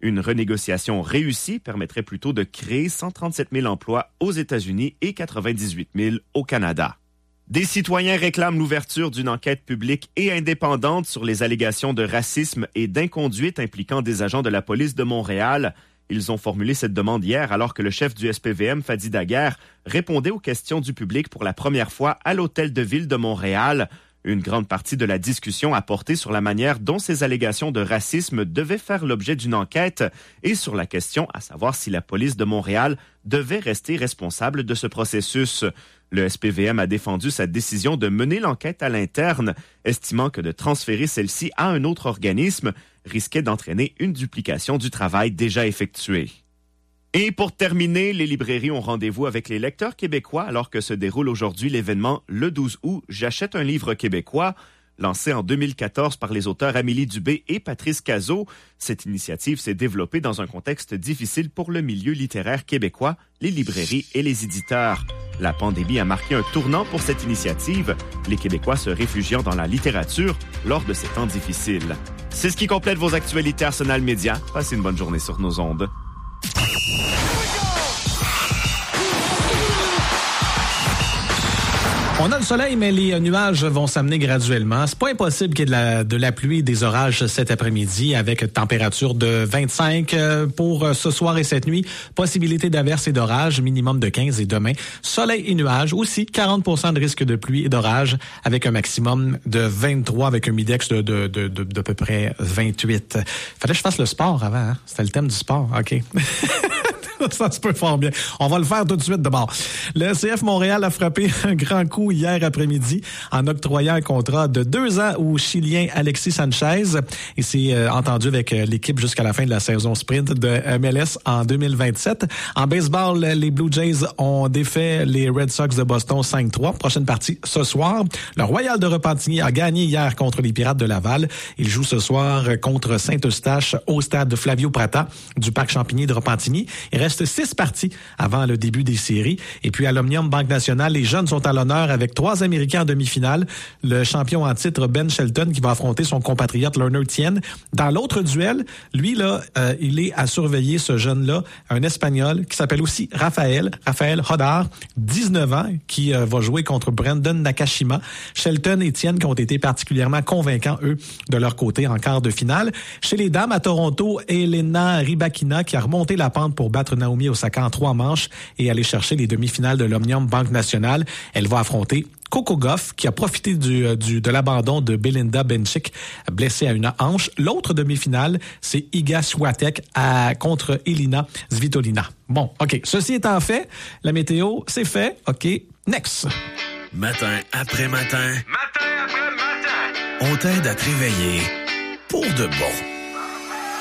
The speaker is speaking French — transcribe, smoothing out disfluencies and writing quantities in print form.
Une renégociation réussie permettrait plutôt de créer 137 000 emplois aux États-Unis et 98 000 au Canada. Des citoyens réclament l'ouverture d'une enquête publique et indépendante sur les allégations de racisme et d'inconduite impliquant des agents de la police de Montréal. Ils ont formulé cette demande hier alors que le chef du SPVM, Fadi Daguerre, répondait aux questions du public pour la première fois à l'Hôtel de Ville de Montréal. Une grande partie de la discussion a porté sur la manière dont ces allégations de racisme devaient faire l'objet d'une enquête et sur la question à savoir si la police de Montréal devait rester responsable de ce processus. Le SPVM a défendu sa décision de mener l'enquête à l'interne, estimant que de transférer celle-ci à un autre organisme risquait d'entraîner une duplication du travail déjà effectué. Et pour terminer, les librairies ont rendez-vous avec les lecteurs québécois alors que se déroule aujourd'hui l'événement Le 12 août, J'achète un livre québécois. Lancée en 2014 par les auteurs Amélie Dubé et Patrice Cazot, cette initiative s'est développée dans un contexte difficile pour le milieu littéraire québécois, les librairies et les éditeurs. La pandémie a marqué un tournant pour cette initiative, les Québécois se réfugiant dans la littérature lors de ces temps difficiles. C'est ce qui complète vos actualités Arsenal Média. Passez une bonne journée sur nos ondes. On a le soleil, mais les nuages vont s'amener graduellement. C'est pas impossible qu'il y ait de la pluie et des orages cet après-midi avec température de 25 pour ce soir et cette nuit. Possibilité d'averses et d'orages, minimum de 15 et demain. Soleil et nuages, aussi 40% de risque de pluie et d'orage avec un maximum de 23 avec un midex de peu près 28. Fallait que je fasse le sport avant, hein? C'était le thème du sport, OK. Ça se peut fort bien. On va le faire tout de suite d'abord. Le CF Montréal a frappé un grand coup hier après-midi en octroyant un contrat de 2 ans au Chilien Alexis Sanchez. Il s'est entendu avec l'équipe jusqu'à la fin de la saison sprint de MLS en 2027. En baseball, les Blue Jays ont défait les Red Sox de Boston 5-3. Prochaine partie ce soir. Le Royal de Repentigny a gagné hier contre les Pirates de Laval. Il joue ce soir contre Saint-Eustache au stade Flavio Prata du Parc Champigny de Repentigny. Il reste 6 parties avant le début des séries. Et puis à l'Omnium Banque Nationale, les jeunes sont à l'honneur avec 3 Américains en demi-finale. Le champion en titre Ben Shelton qui va affronter son compatriote Leonard Tien. Dans l'autre duel, lui là, il est à surveiller ce jeune-là, un Espagnol qui s'appelle aussi Rafael Hodar, 19 ans, qui va jouer contre Brandon Nakashima. Shelton et Tien qui ont été particulièrement convaincants, eux, de leur côté en quart de finale. Chez les dames, à Toronto, Elena Rybakina qui a remonté la pente pour battre Naomi Osaka en 3 manches et aller chercher les demi-finales de l'Omnium Banque Nationale. Elle va affronter Coco Gauff, qui a profité de l'abandon de Belinda Bencic, blessée à une hanche. L'autre demi-finale, c'est Iga Swiatek contre Elina Svitolina. Bon, OK. Ceci étant fait, la météo, c'est fait. OK, next. Matin après matin. On t'aide à te réveiller pour de bon.